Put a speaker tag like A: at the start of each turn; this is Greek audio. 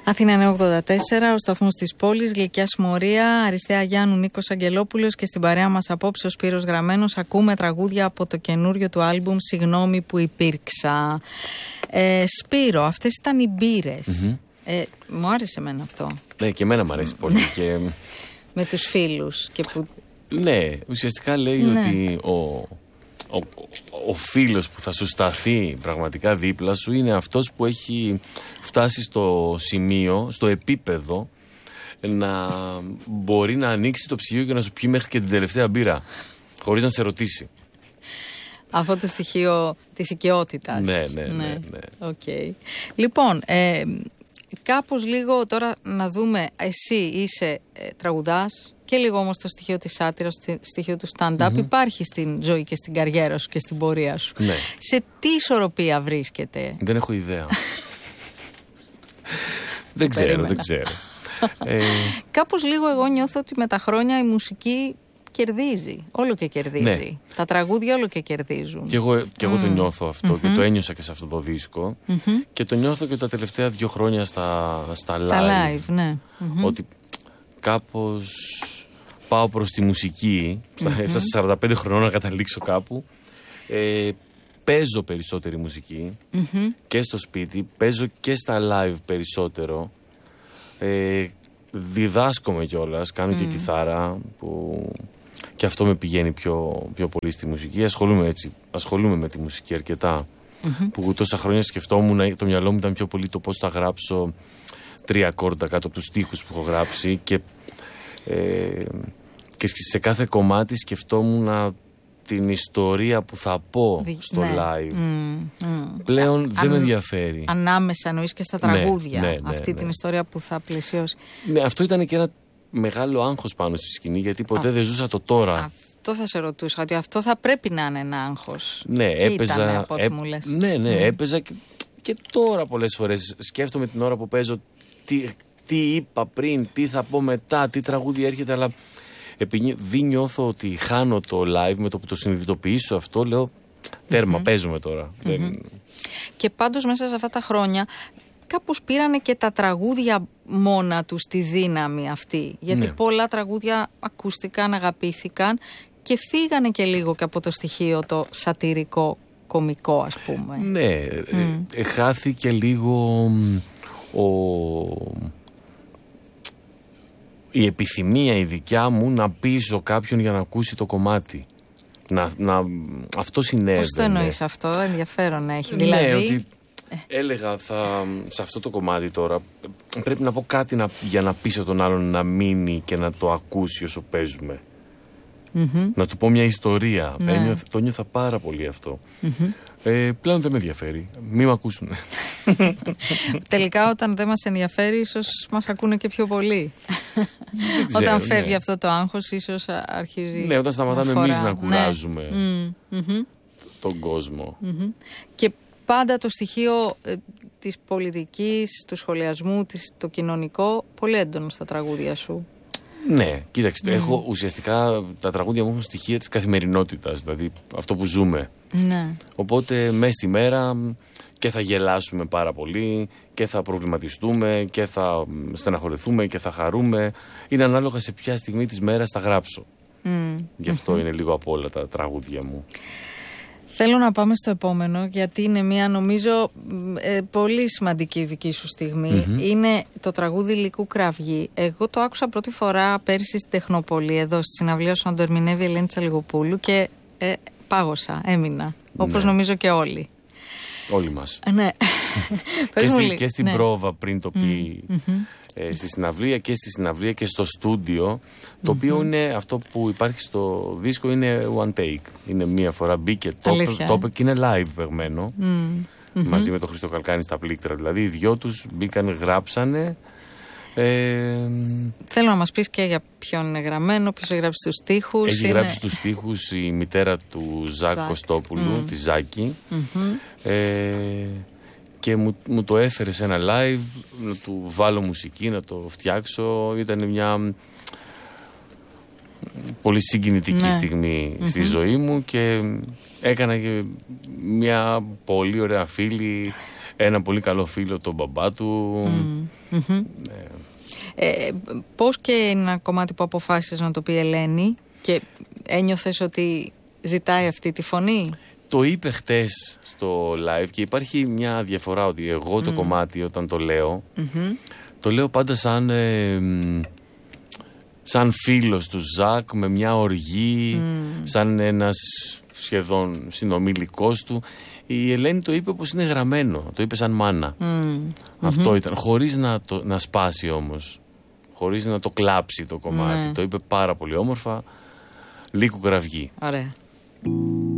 A: Αθήνα 84, ο σταθμός της πόλης, Γλυκιά Συμμορία, Αριστεία Γιάννου, Νίκος Αγγελόπουλος και στην παρέα μας απόψε ο Σπύρος Γραμμένος. Ακούμε τραγούδια από το καινούριο του άλμπουμ «Συγγνώμη που υπήρξα». Σπύρο, αυτές ήταν οι μπύρες. Μου άρεσε εμένα αυτό.
B: Ναι, και εμένα μου αρέσει πολύ. Και...
A: με τους φίλους. Και που...
B: Ναι, ουσιαστικά λέει ότι ο φίλος που θα σου σταθεί πραγματικά δίπλα σου είναι αυτός που έχει φτάσει στο σημείο, στο επίπεδο να μπορεί να ανοίξει το ψυγείο και να σου πιει μέχρι και την τελευταία μπύρα χωρίς να σε ρωτήσει.
A: Αυτό το στοιχείο της οικειότητας.
B: Ναι.
A: Okay. Λοιπόν, κάπως λίγο τώρα να δούμε, εσύ είσαι τραγουδάς και λίγο όμως το στοιχείο της σάτυρας, το στοιχείο του stand-up υπάρχει στην ζωή και στην καριέρα σου και στην πορεία σου.
B: Ναι.
A: Σε τι ισορροπία βρίσκεται?
B: Δεν έχω ιδέα. δεν ξέρω.
A: Κάπως λίγο εγώ νιώθω ότι με τα χρόνια η μουσική κερδίζει, όλο και κερδίζει.
B: Ναι.
A: Τα τραγούδια όλο και κερδίζουν.
B: Και εγώ το νιώθω αυτό και το ένιωσα και σε αυτό το δίσκο και το νιώθω και τα τελευταία 2 χρόνια στα live.
A: Τα live, ναι.
B: Ότι κάπως πάω προς τη μουσική, έφτασα 45 χρονών να καταλήξω κάπου. Παίζω περισσότερη μουσική και στο σπίτι, παίζω και στα live περισσότερο. Διδάσκομαι κιόλας, κάνω και κιθάρα που και αυτό με πηγαίνει πιο πολύ στη μουσική. Ασχολούμαι με τη μουσική αρκετά. Που τόσα χρόνια σκεφτόμουν, το μυαλό μου ήταν πιο πολύ το πώς θα γράψω 3 ακόρτα κάτω από τους στίχους που έχω γράψει και σε κάθε κομμάτι σκεφτόμουν την ιστορία που θα πω στο live. Πλέον δεν με ενδιαφέρει.
A: Ανάμεσα εννοείς και στα τραγούδια αυτή την ιστορία που θα πλαισιώσει.
B: Ναι, αυτό ήταν και ένα μεγάλο άγχος πάνω στη σκηνή, γιατί ποτέ δεν ζούσα το τώρα.
A: Αυτό θα σε ρωτούσα, ότι αυτό θα πρέπει να είναι ένα άγχος.
B: Ναι, έπαιζα.
A: Από ό,τι μου λες.
B: Έπαιζα και τώρα πολλές φορές σκέφτομαι την ώρα που παίζω τι είπα πριν, τι θα πω μετά, τι τραγούδι έρχεται, αλλά επειδή νιώθω ότι χάνω το live, με το που το συνειδητοποιήσω αυτό, λέω τέρμα, παίζουμε τώρα.
A: Και πάντως μέσα σε αυτά τα χρόνια κάπως πήρανε και τα τραγούδια μόνα τους τη δύναμη αυτή. Γιατί πολλά τραγούδια ακούστηκαν, αγαπήθηκαν και φύγανε και λίγο και από το στοιχείο το σατυρικό, κωμικό, ας πούμε.
B: Ναι, χάθηκε λίγο η επιθυμία η δικιά μου να πείσω κάποιον για να ακούσει το κομμάτι. Αυτό συνέβαινε.
A: Πώς το εννοείς αυτό, ενδιαφέρον έχει.
B: Ναι,
A: δηλαδή...
B: ότι έλεγα σε αυτό το κομμάτι τώρα πρέπει να πω κάτι για να πείσω τον άλλον να μείνει και να το ακούσει όσο παίζουμε. Να του πω μια ιστορία. Το νιώθα πάρα πολύ αυτό. Πλέον δεν με ενδιαφέρει. Μη με ακούσουν.
A: Τελικά όταν δεν μας ενδιαφέρει ίσως μας ακούνε και πιο πολύ. Όταν φεύγει αυτό το άγχος ίσως αρχίζει.
B: Ναι, όταν σταματάμε εμείς να κουράζουμε τον κόσμο.
A: Και πάντα το στοιχείο της πολιτικής, του σχολιασμού, το κοινωνικό πολύ έντονο στα τραγούδια σου.
B: Ναι, κοίταξε, έχω ουσιαστικά τα τραγούδια μου έχουν στοιχεία της καθημερινότητας, δηλαδή αυτό που ζούμε.
A: Ναι.
B: Οπότε μέσα στη μέρα και θα γελάσουμε πάρα πολύ και θα προβληματιστούμε και θα στεναχωρηθούμε και θα χαρούμε. Είναι ανάλογα σε ποια στιγμή της μέρας θα γράψω. Γι' αυτό είναι λίγο από όλα τα τραγούδια μου.
A: Θέλω να πάμε στο επόμενο, γιατί είναι μια νομίζω πολύ σημαντική δική σου στιγμή. Είναι το τραγούδι Λυκού Κραυγή. Εγώ το άκουσα πρώτη φορά πέρυσι στην Τεχνοπολή, εδώ στη συναυλία σου να το ερμηνεύει η Ελένη Τσαλιγοπούλου και πάγωσα, έμεινα. Όπως νομίζω και όλοι.
B: Όλοι μας.
A: Ναι.
B: Και στην πρόβα πριν το πει στη συναυλία και στο στούντιο, το οποίο είναι αυτό που υπάρχει στο δίσκο, είναι one take. Είναι μία φορά μπήκε το και είναι live παιγμένο μαζί με τον Χρήστο Καλκάνη στα πλήκτρα. Δηλαδή οι δυο τους μπήκαν, γράψανε.
A: Θέλω να μας πεις και για ποιον είναι γραμμένο, ποιος έχει γράψει τους στίχους.
B: Έχει γράψει τους στίχους η μητέρα του Ζακ Κωστόπουλου, τη Ζάκη. Και μου το έφερε σε ένα live, να του βάλω μουσική, να το φτιάξω. Ήταν μια πολύ συγκινητική στιγμή στη ζωή μου και έκανα και μια πολύ ωραία φίλη ένα πολύ καλό φίλο, τον μπαμπά του.
A: Πώς και είναι ένα κομμάτι που αποφάσισες να το πει η Ελένη και ένιωθες ότι ζητάει αυτή τη φωνή?
B: Το είπε χτες στο live και υπάρχει μια διαφορά, ότι εγώ το κομμάτι όταν το λέω, το λέω πάντα σαν φίλος του Ζακ, με μια οργή, σαν ένας σχεδόν συνομιλικός του. Η Ελένη το είπε όπως είναι γραμμένο, το είπε σαν μάνα. Αυτό ήταν, χωρίς να σπάσει όμως, χωρίς να το κλάψει το κομμάτι. Το είπε πάρα πολύ όμορφα, Λύκου Κραυγή.
A: Ωραία.